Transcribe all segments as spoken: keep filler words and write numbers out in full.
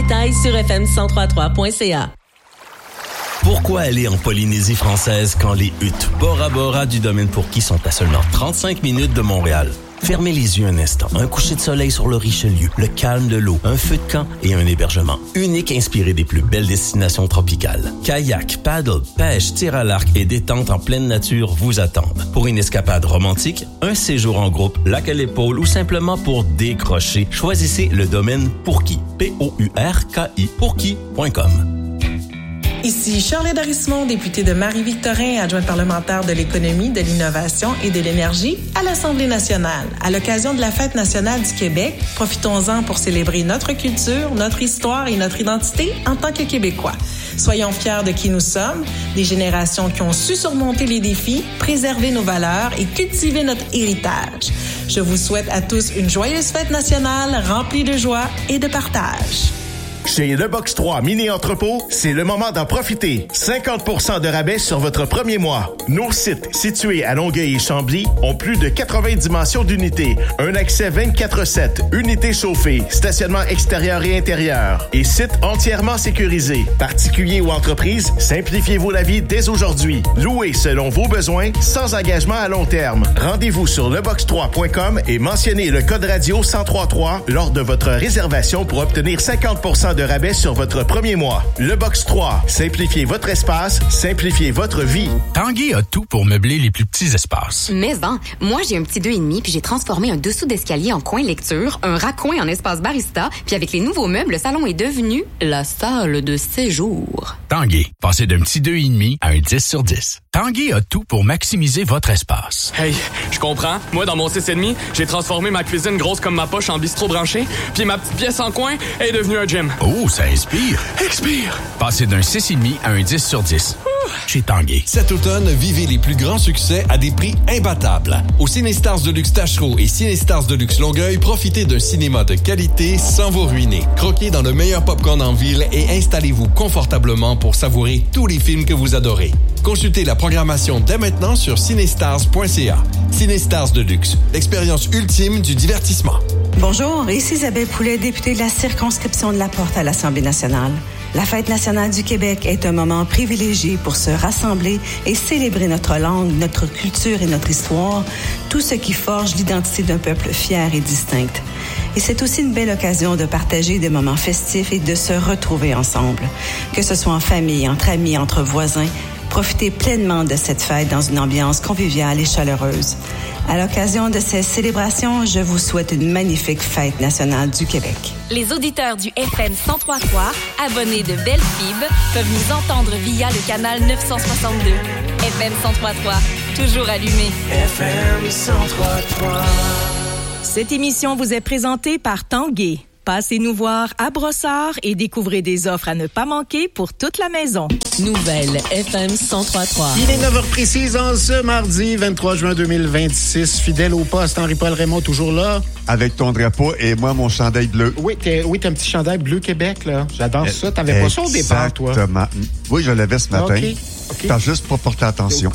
détails sur f m cent trois point trois point c a. Pourquoi aller en Polynésie française quand les huttes Bora Bora du domaine Pourquis sont à seulement trente-cinq minutes de Montréal? Fermez les yeux un instant. Un coucher de soleil sur le Richelieu, le calme de l'eau, un feu de camp et un hébergement unique inspiré des plus belles destinations tropicales. Kayak, paddle, pêche, tir à l'arc et détente en pleine nature vous attendent. Pour une escapade romantique, un séjour en groupe, lac à l'épaule ou simplement pour décrocher, choisissez le domaine Pourquis. P O U R K I. Pourquis point com. Ici Charlotte Dorismont, députée de Marie-Victorin, adjointe parlementaire de l'économie, de l'innovation et de l'énergie à l'Assemblée nationale. À l'occasion de la Fête nationale du Québec, profitons-en pour célébrer notre culture, notre histoire et notre identité en tant que Québécois. Soyons fiers de qui nous sommes, des générations qui ont su surmonter les défis, préserver nos valeurs et cultiver notre héritage. Je vous souhaite à tous une joyeuse fête nationale remplie de joie et de partage. Chez Le Box trois Mini Entrepôt, c'est le moment d'en profiter. cinquante pour cent de rabais sur votre premier mois. Nos sites, situés à Longueuil et Chambly, ont plus de quatre-vingts dimensions d'unités, un accès vingt-quatre sept, unités chauffées, stationnement extérieur et intérieur, et site entièrement sécurisé. Particuliers ou entreprises, simplifiez-vous la vie dès aujourd'hui. Louez selon vos besoins, sans engagement à long terme. Rendez-vous sur le box trois point com et mentionnez le code radio cent trois trois lors de votre réservation pour obtenir cinquante pour cent de rabais sur votre premier mois. Le Box trois. Simplifiez votre espace, simplifiez votre vie. Tanguay a tout pour meubler les plus petits espaces. Mais bon, moi j'ai un petit deux et demi puis j'ai transformé un dessous d'escalier en coin lecture, un raccoin en espace barista, puis avec les nouveaux meubles, le salon est devenu la salle de séjour. Tanguay, passez d'un petit deux et demi à un dix sur dix. Tanguay a tout pour maximiser votre espace. Hey, je comprends. Moi, dans mon six et demi, j'ai transformé ma cuisine grosse comme ma poche en bistrot branché, puis ma petite pièce en coin est devenue un gym. Oh, ça inspire. Expire. Passez d'un six et demi à un dix sur dix. Chez Tanguay. Cet automne, vivez les plus grands succès à des prix imbattables. Au Ciné-Stars Deluxe Tachereau et Ciné-Stars Deluxe Longueuil, profitez d'un cinéma de qualité sans vous ruiner. Croquez dans le meilleur popcorn en ville et installez-vous confortablement pour savourer tous les films que vous adorez. Consultez la programmation dès maintenant sur cinestars point c a. Ciné-Stars Deluxe, l'expérience ultime du divertissement. Bonjour, ici Isabelle Poulet, députée de la circonscription de La Porte à l'Assemblée nationale. La Fête nationale du Québec est un moment privilégié pour se rassembler et célébrer notre langue, notre culture et notre histoire, tout ce qui forge l'identité d'un peuple fier et distinct. Et c'est aussi une belle occasion de partager des moments festifs et de se retrouver ensemble, que ce soit en famille, entre amis, entre voisins. Profitez pleinement de cette fête dans une ambiance conviviale et chaleureuse. À l'occasion de ces célébrations, je vous souhaite une magnifique fête nationale du Québec. Les auditeurs du F M cent trois point trois, abonnés de Belle Fib, peuvent nous entendre via le canal neuf cent soixante-deux. F M cent trois point trois, toujours allumé. F M cent trois point trois. Cette émission vous est présentée par Tanguay. Passez nous voir à Brossard et découvrez des offres à ne pas manquer pour toute la maison. Nouvelle F M cent trois point trois. Il est neuf heures précises en ce mardi vingt-trois juin deux mille vingt-six. Fidèle au poste, Henri-Paul Raymond toujours là. Avec ton drapeau et moi, mon chandail bleu. Oui, t'es, oui, t'as un petit chandail bleu Québec, là. J'adore ça. T'avais pas ça au départ, toi? Exactement. Oui, je l'avais ce matin. OK. okay. T'as juste pas porté attention.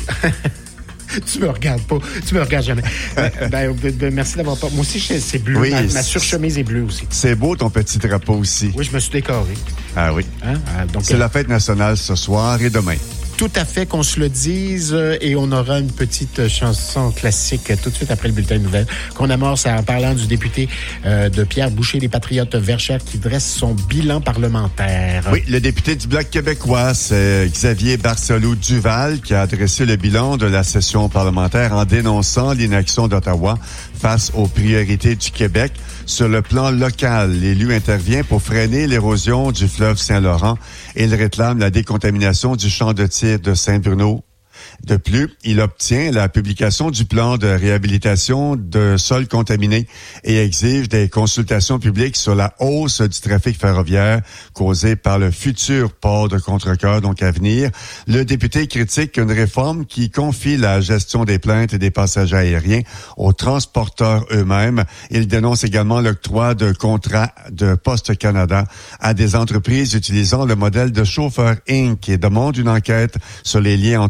Tu me regardes pas. Tu me regardes jamais. ben, ben, ben, merci d'avoir pas. Moi aussi, c'est bleu. Oui, ma, ma surchemise est bleue aussi. C'est beau, ton petit drapeau aussi. Oui, je me suis décoré. Ah oui. Hein? Ah, donc, c'est euh... la fête nationale ce soir et demain. Tout à fait, qu'on se le dise, et on aura une petite chanson classique tout de suite après le bulletin de nouvelles, qu'on amorce en parlant du député euh, de Pierre Boucher, des Patriotes Verchères, qui dresse son bilan parlementaire. Oui, le député du Bloc québécois, c'est Xavier Barcelot-Duval, qui a adressé le bilan de la session parlementaire en dénonçant l'inaction d'Ottawa face aux priorités du Québec. Sur le plan local, l'élu intervient pour freiner l'érosion du fleuve Saint-Laurent et il réclame la décontamination du champ de tir de Saint-Bruno. De plus, il obtient la publication du plan de réhabilitation de sols contaminés et exige des consultations publiques sur la hausse du trafic ferroviaire causé par le futur port de Contrecœur, donc à venir. Le député critique une réforme qui confie la gestion des plaintes et des passagers aériens aux transporteurs eux-mêmes. Il dénonce également l'octroi de contrats de Poste Canada à des entreprises utilisant le modèle de Chauffeur Incorporé et demande une enquête sur les liens entre les libéraux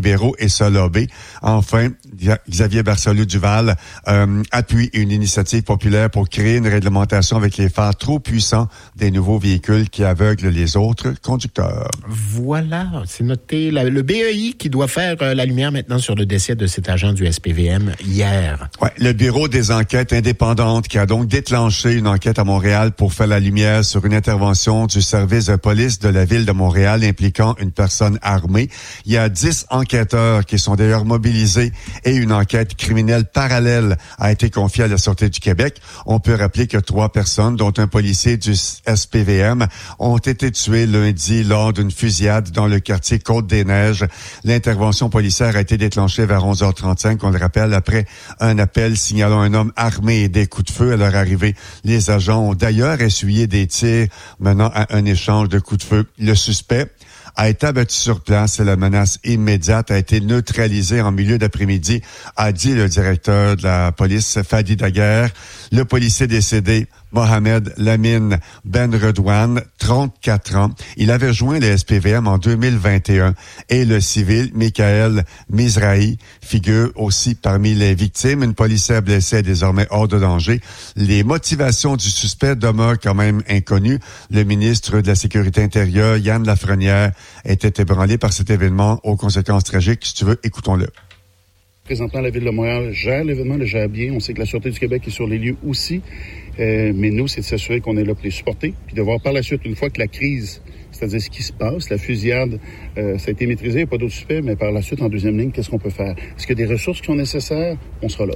libéraux et se lobby. Enfin, Xavier Barcelou-Duval euh, appuie une initiative populaire pour créer une réglementation avec les phares trop puissants des nouveaux véhicules qui aveuglent les autres conducteurs. Voilà, c'est noté. La, le B E I qui doit faire euh, la lumière maintenant sur le décès de cet agent du S P V M hier. Ouais, le Bureau des enquêtes indépendantes qui a donc déclenché une enquête à Montréal pour faire la lumière sur une intervention du service de police de la ville de Montréal impliquant une personne armée. Il y a dix enquêteurs qui sont d'ailleurs mobilisés et une enquête criminelle parallèle a été confiée à la Sûreté du Québec. On peut rappeler que trois personnes, dont un policier du S P V M, ont été tuées lundi lors d'une fusillade dans le quartier Côte-des-Neiges. L'intervention policière a été déclenchée vers onze heures trente-cinq, on le rappelle, après un appel signalant un homme armé et des coups de feu. À leur arrivée, les agents ont d'ailleurs essuyé des tirs menant à un échange de coups de feu. Le suspect a été abattu sur place et la menace immédiate a été neutralisée en milieu d'après-midi, a dit le directeur de la police, Fadi Daguerre. Le policier décédé, Mohamed Lamine Ben Redouane, trente-quatre ans. Il avait joint le S P V M en deux mille vingt et un et le civil, Michael Mizrahi, figure aussi parmi les victimes. Une policière blessée est désormais hors de danger. Les motivations du suspect demeurent quand même inconnues. Le ministre de la Sécurité intérieure, Yann Lafrenière, était ébranlé par cet événement aux conséquences tragiques. Si tu veux, écoutons-le. Présentement, la Ville de Montréal gère l'événement, le gère bien. On sait que la Sûreté du Québec est sur les lieux aussi. Euh, mais nous, c'est de s'assurer qu'on est là pour les supporter, puis de voir par la suite, une fois que la crise, c'est-à-dire ce qui se passe, la fusillade, euh, ça a été maîtrisé, il n'y a pas d'autres suspects, mais par la suite, en deuxième ligne, qu'est-ce qu'on peut faire? Est-ce qu'il y a des ressources qui sont nécessaires? On sera là.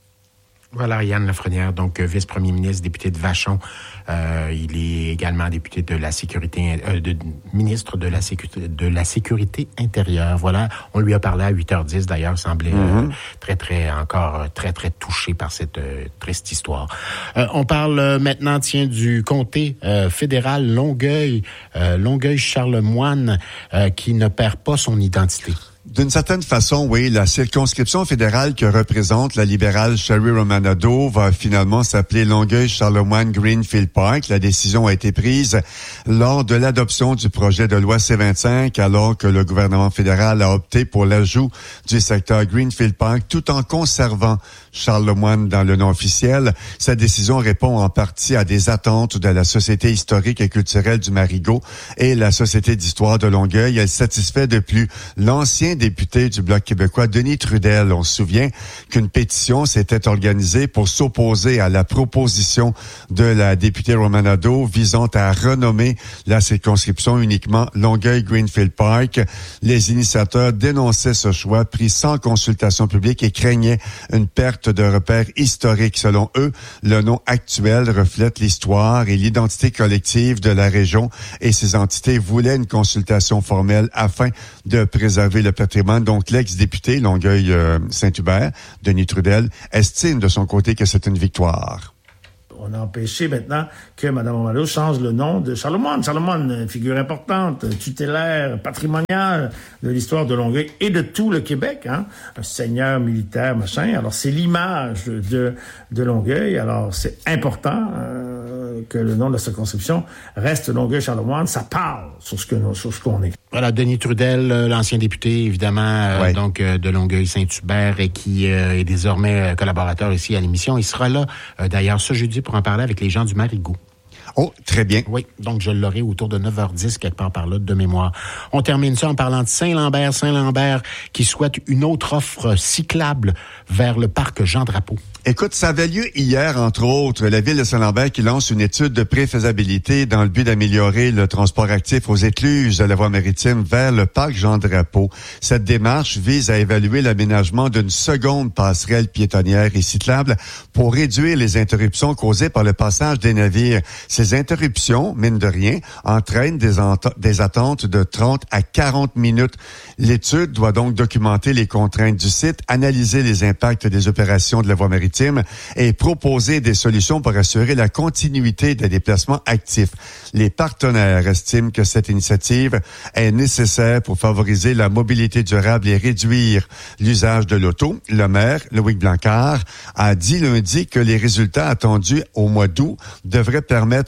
Voilà, Yann Lafrenière, donc vice-premier ministre, député de Vachon. Euh, il est également député de la sécurité, euh, de, ministre de la sécurité, de la sécurité intérieure. Voilà, on lui a parlé à huit heures dix. D'ailleurs, il semblait mm-hmm. euh, très, très, encore très, très touché par cette euh, triste histoire. Euh, on parle euh, maintenant, tiens, du comté euh, fédéral Longueuil, euh, Longueuil-Charlemagne, euh, qui ne perd pas son identité. D'une certaine façon, oui, la circonscription fédérale que représente la libérale Sherry Romanado va finalement s'appeler Longueuil-Charlemagne-Greenfield Park. La décision a été prise lors de l'adoption du projet de loi C vingt-cinq, alors que le gouvernement fédéral a opté pour l'ajout du secteur Greenfield Park tout en conservant Charlemagne dans le nom officiel. Cette décision répond en partie à des attentes de la Société historique et culturelle du Marigot et la Société d'histoire de Longueuil. Elle satisfait de plus l'ancien député du Bloc québécois, Denis Trudel. On se souvient qu'une pétition s'était organisée pour s'opposer à la proposition de la députée Romanado visant à renommer la circonscription uniquement Longueuil-Greenfield Park. Les initiateurs dénonçaient ce choix pris sans consultation publique et craignaient une perte de repères historiques. Selon eux, le nom actuel reflète l'histoire et l'identité collective de la région et ces entités voulaient une consultation formelle afin de préserver le patrimoine. Donc, l'ex-député Longueuil-Saint-Hubert, Denis Trudel, estime de son côté que c'est une victoire. On a empêché maintenant que Mme Romanado change le nom de Charlemagne. Charlemagne, une figure importante, tutélaire, patrimoniale de l'histoire de Longueuil et de tout le Québec, hein? Un seigneur militaire, machin. Alors, c'est l'image de, de Longueuil. Alors, c'est important euh, que le nom de la circonscription reste Longueuil-Charlemagne. Ça parle sur ce, que, sur ce qu'on est. Voilà, Denis Trudel, l'ancien député, évidemment, euh, ouais. donc euh, de Longueuil-Saint-Hubert et qui euh, est désormais collaborateur ici à l'émission. Il sera là, euh, d'ailleurs, ce jeudi pour en parler avec les gens du Marigot. Oh, très bien. Oui, donc je l'aurai autour de neuf heures dix, quelque part par là, de mémoire. On termine ça en parlant de Saint-Lambert. Saint-Lambert qui souhaite une autre offre cyclable vers le parc Jean-Drapeau. Écoute, ça avait lieu hier, entre autres, la ville de Saint-Lambert qui lance une étude de préfaisabilité dans le but d'améliorer le transport actif aux écluses de la voie maritime vers le parc Jean-Drapeau. Cette démarche vise à évaluer l'aménagement d'une seconde passerelle piétonnière et cyclable pour réduire les interruptions causées par le passage des navires. Ces interruptions, mine de rien, entraînent des, ent- des attentes de trente à quarante minutes. L'étude doit donc documenter les contraintes du site, analyser les impacts des opérations de la voie maritime et proposer des solutions pour assurer la continuité des déplacements actifs. Les partenaires estiment que cette initiative est nécessaire pour favoriser la mobilité durable et réduire l'usage de l'auto. Le maire, Loïc Blancard, a dit lundi que les résultats attendus au mois d'août devraient permettre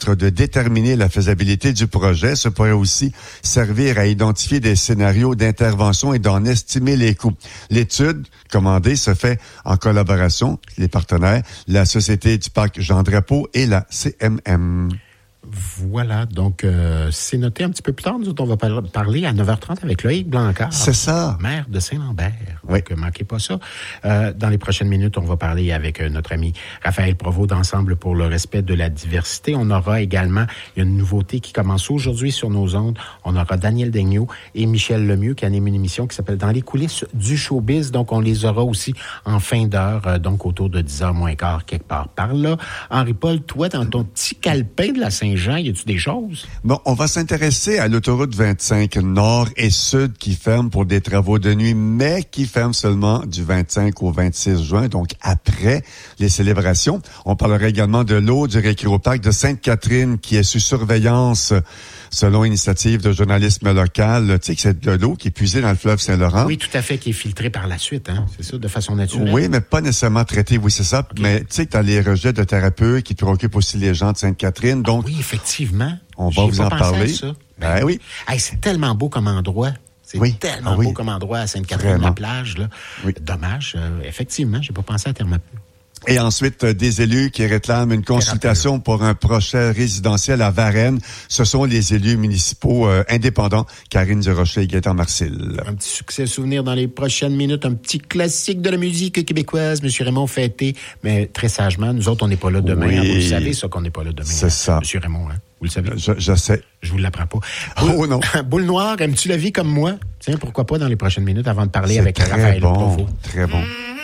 permettre de déterminer la faisabilité du projet. Ça pourrait aussi servir à identifier des scénarios d'intervention et d'en estimer les coûts. L'étude commandée se fait en collaboration, les partenaires, la Société du Parc Jean Drapeau et la C M M. Voilà, donc euh, c'est noté un petit peu plus tard. Nous autres, on va par- parler à neuf heures trente avec Loïc Blancard. C'est ça. Maire de Saint-Lambert. Oui. Donc, manquez pas ça. Euh, dans les prochaines minutes, on va parler avec euh, notre ami Raphaël Provost d'Ensemble pour le respect de la diversité. On aura également, il y a une nouveauté qui commence aujourd'hui sur nos ondes. On aura Daniel Daigneault et Michel Lemieux qui animent une émission qui s'appelle Dans les coulisses du showbiz. Donc, on les aura aussi en fin d'heure, euh, donc autour de dix heures moins quart, quelque part par là. Henri-Paul, toi, dans ton petit calepin de la Saint-Jean, y a-tu des choses? Bon, on va s'intéresser à l'autoroute vingt-cinq nord et sud qui ferme pour des travaux de nuit, mais qui ferme seulement du vingt-cinq au vingt-six juin, donc après les célébrations. On parlera également de l'eau du récréoparc de Sainte-Catherine qui est sous surveillance selon initiative de journalisme local. Tu sais que c'est de l'eau qui est puisée dans le fleuve Saint-Laurent. Oui, tout à fait, qui est filtrée par la suite, hein? C'est ça, de façon naturelle. Oui, mais pas nécessairement traitée, oui, c'est ça. Okay. Mais tu sais que t'as les rejets de thérapeutes qui préoccupent aussi les gens de Sainte-Catherine, donc... Ah oui, effectivement. On va J'y vous en parler. Ça. Ben, ben oui. Hey, c'est tellement beau comme endroit. C'est oui. tellement ah, oui. beau comme endroit à Sainte-Catherine-la-Plage, là. Oui. Dommage, euh, effectivement, j'ai pas pensé à Thermopyle. Et ensuite, euh, des élus qui réclament une consultation pour un projet résidentiel à Varennes. Ce sont les élus municipaux euh, indépendants, Karine Durocher et Gaëtan Marcil. Un petit succès souvenir dans les prochaines minutes, un petit classique de la musique québécoise. Monsieur Raymond fêté, mais très sagement. Nous autres, on n'est pas là demain. Oui. Hein, vous le savez, ça, qu'on n'est pas là demain. C'est hein, ça. Monsieur Raymond, hein? Vous le savez? Je, je sais. Je vous l'apprends pas. Boule, oh non. Boule noire, aimes-tu la vie comme moi? Tiens, pourquoi pas dans les prochaines minutes avant de parler C'est avec très Raphaël bon, Provost. Très bon.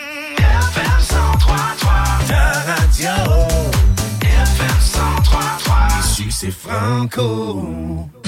F M cent trois trois, ta radio. F M cent trois trois, ici c'est Franco.